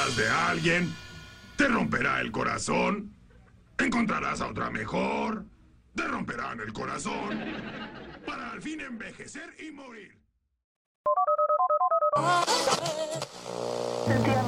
enamorarás de alguien, te romperá el corazón, encontrarás a otra mejor, te romperán el corazón, para al fin envejecer y morir.